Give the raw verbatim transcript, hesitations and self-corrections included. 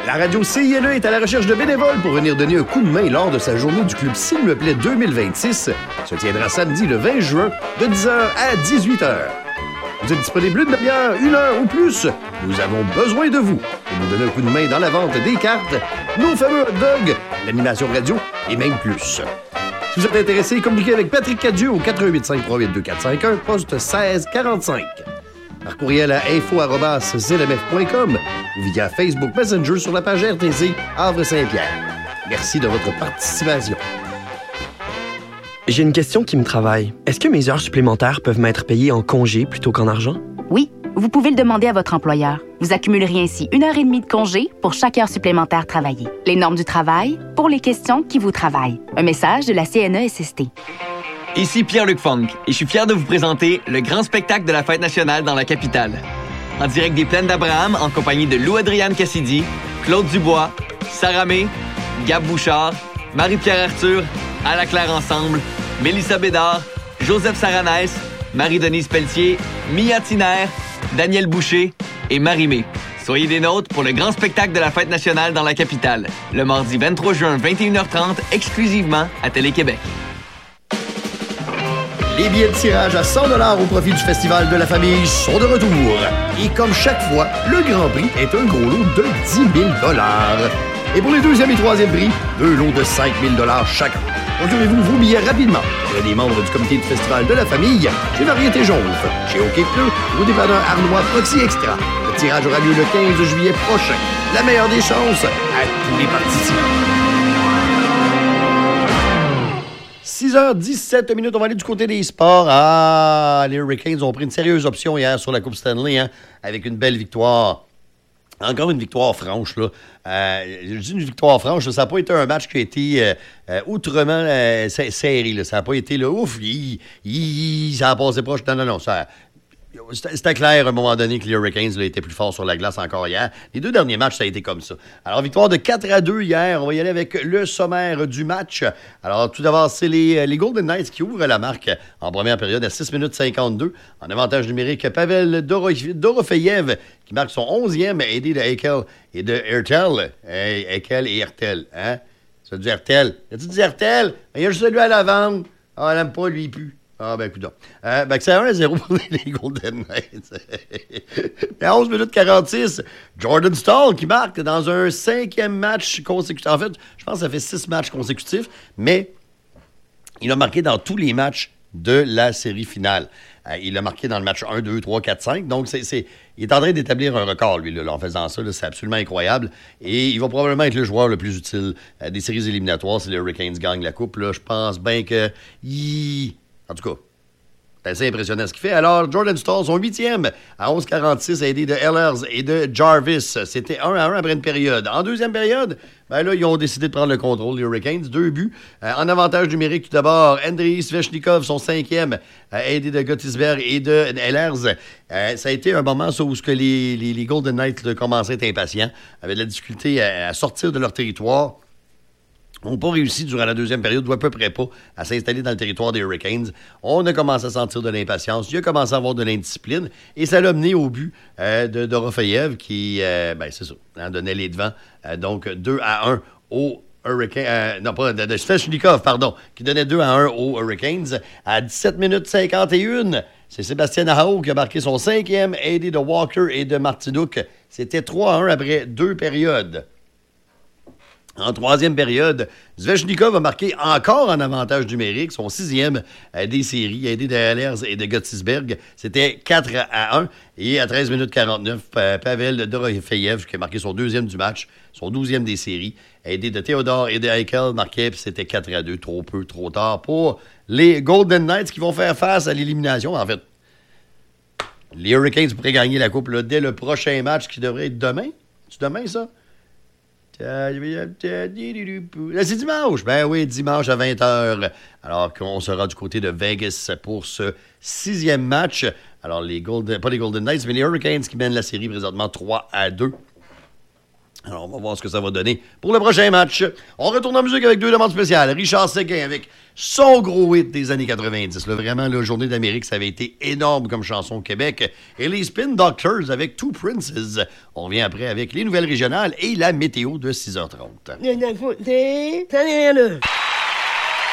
La radio C I L E est à la recherche de bénévoles pour venir donner un coup de main lors de sa journée du club S'il me plaît deux mille vingt-six. Se tiendra samedi le vingt juin de dix heures à dix-huit heures. Vous êtes disponible une demi-heure, une heure ou plus? Nous avons besoin de vous pour nous donner un coup de main dans la vente des cartes, nos fameux hot dogs, l'animation radio et même plus. Si vous êtes intéressé, communiquez avec Patrick Cadieux au quatre un huit cinq trois huit deux quatre cinq un, poste seize quarante-cinq. Par courriel à info arobase z m f point com ou via Facebook Messenger sur la page R T C Havre-Saint-Pierre. Merci de votre participation. J'ai une question qui me travaille. Est-ce que mes heures supplémentaires peuvent m'être payées en congé plutôt qu'en argent? Oui, vous pouvez le demander à votre employeur. Vous accumuleriez ainsi une heure et demie de congé pour chaque heure supplémentaire travaillée. Les normes du travail pour les questions qui vous travaillent. Un message de la C N E S S T. Ici Pierre-Luc Funk et je suis fier de vous présenter le grand spectacle de la Fête nationale dans la capitale. En direct des Plaines d'Abraham, en compagnie de Lou-Adrienne Cassidy, Claude Dubois, Sarah May, Gab Bouchard, Marie-Pierre Arthur, Ala Claire Ensemble, Mélissa Bédard, Joseph Saranès, Marie-Denise Pelletier, Mia Tiner, Daniel Boucher et Marie-Mé. Soyez des nôtres pour le grand spectacle de la Fête nationale dans la capitale, le mardi vingt-trois juin, vingt et une heures trente, exclusivement à Télé-Québec. Les billets de tirage à cent dollars au profit du Festival de la famille sont de retour. Et comme chaque fois, le Grand Prix est un gros lot de dix mille dollars. Et pour les deuxième et troisième prix, deux lots de cinq mille dollars chacun. Procurez-vous vos billets rapidement. Vous êtes des membres du comité du Festival de la famille, chez Variété Jonve, chez OK Pneu, au dépanneur Arnois Proxy Extra. Le tirage aura lieu le quinze juillet prochain. La meilleure des chances à tous les participants. six heures dix-sept minutes, on va aller du côté des sports. Ah, les Hurricanes ont pris une sérieuse option hier sur la Coupe Stanley, hein, avec une belle victoire. Encore une victoire franche, là. Euh, je dis une victoire franche, là, ça n'a pas été un match qui a été euh, euh, outrement euh, serré. Là. Ça n'a pas été, là, ouf, hi, hi, ça a passé proche. Non, non, non, ça... C'était, c'était clair à un moment donné que les Hurricanes là, étaient plus forts sur la glace encore hier. Les deux derniers matchs, ça a été comme ça. Alors, victoire de quatre à deux hier. On va y aller avec le sommaire du match. Alors, tout d'abord, c'est les, les Golden Knights qui ouvrent la marque en première période à six minutes cinquante-deux. En avantage numérique, Pavel Dorofeyev qui marque son onzième, aidé de Eichel et de Hertel. Hey, Eichel et Hertel, hein? Ça dit Hertel. As-tu dit Hertel? Il y a juste lui à la vente. Ah, elle n'aime pas, lui, plus. Ah, ben, écoute. Euh, ben, c'est un à zéro pour les Golden Knights. À onze minutes quarante-six, Jordan Staal qui marque dans un cinquième match consécutif. En fait, je pense que ça fait six matchs consécutifs, mais il a marqué dans tous les matchs de la série finale. Euh, il a marqué dans le match un, deux, trois, quatre, cinq. Donc, c'est, c'est, il est en train d'établir un record, lui, là, en faisant ça. Là, c'est absolument incroyable. Et il va probablement être le joueur le plus utile euh, des séries éliminatoires si les Hurricanes gagnent la Coupe. Là, je pense bien que... Il... En tout cas, c'est assez impressionnant ce qu'il fait. Alors, Jordan Staal, son huitième à onze quarante-six, aidé de Ehlers et de Jarvis. C'était un à un après une période. En deuxième période, ben là, ils ont décidé de prendre le contrôle, les Hurricanes. Deux buts. Euh, en avantage numérique, tout d'abord, Andrei Svechnikov, son cinquième, euh, aidé de Gottisberg et de Ehlers. Euh, ça a été un moment ça, où ce que les, les, les Golden Knights là, commençaient à être impatients, avaient de la difficulté à, à sortir de leur territoire. n'ont pas réussi durant la deuxième période, ou à peu près pas, à s'installer dans le territoire des Hurricanes. On a commencé à sentir de l'impatience. Il a commencé à avoir de l'indiscipline. Et ça l'a mené au but euh, de Dorofeyev qui, euh, ben c'est ça, hein, donnait les devants. Euh, donc, deux à un au Hurricane, euh, non, pas de, de Svechnikov, pardon, qui donnait deux à un aux Hurricanes. À dix-sept minutes cinquante et une, c'est Sébastien Aho qui a marqué son cinquième, aidé de Walker et de Martinook. C'était trois à un après deux périodes. En troisième période, Svechnikov a marqué encore en avantage numérique, son sixième euh, des séries, aidé de Ehlers et de Gottisberg. C'était quatre à un. Et à treize minutes quarante-neuf, euh, Pavel Dorofeyev, qui a marqué son deuxième du match, son douzième des séries, aidé de Theodore et de Eichel, marquait, puis c'était quatre à deux, trop peu, trop tard pour les Golden Knights qui vont faire face à l'élimination. En fait, les Hurricanes pourraient gagner la Coupe là, dès le prochain match qui devrait être demain. C'est demain, ça? C'est dimanche. Ben oui, dimanche à vingt heures. Alors qu'on sera du côté de Vegas pour ce sixième match. Alors, les Golden, pas les Golden Knights, mais les Hurricanes qui mènent la série présentement trois à deux. Alors, on va voir ce que ça va donner pour le prochain match. On retourne en musique avec deux demandes spéciales. Richard Séguin avec son gros hit des années quatre-vingt-dix. Là, vraiment, la Journée d'Amérique, ça avait été énorme comme chanson au Québec. Et les Spin Doctors avec Two Princes. On revient après avec les nouvelles régionales et la météo de six heures trente. Bien, bien, bien, bien, bien, bien, bien.